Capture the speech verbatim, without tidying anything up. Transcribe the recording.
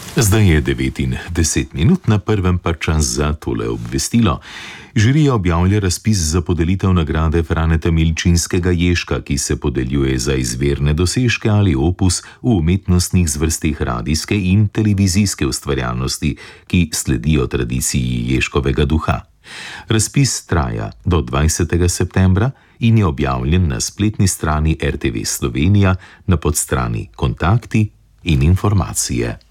Zdaj je devet in deset minut, na prvem pa čas za tole obvestilo. Žirija objavlja razpis za podelitev nagrade Franeta Milčinskega Ježka, ki se podeljuje za izvirne dosežke ali opus v umetnostnih zvrsteh radijske in televizijske ustvarjalnosti, ki sledijo tradiciji Ježkovega duha. Razpis traja do dvajsetega septembra in je objavljen na spletni strani R T V Slovenija na podstrani Kontakti in informacije.